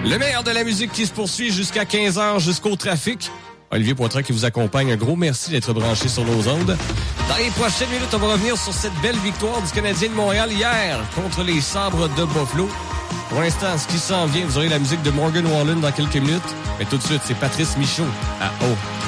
Le meilleur de la musique qui se poursuit jusqu'à 15h, jusqu'au trafic. Olivier Poitras qui vous accompagne. Un gros merci d'être branché sur nos ondes. Dans les prochaines minutes, on va revenir sur cette belle victoire du Canadien de Montréal hier contre les Sabres de Buffalo. Pour l'instant, ce qui s'en vient, vous aurez la musique de Morgan Wallen dans quelques minutes. Mais tout de suite, c'est Patrice Michaud à O.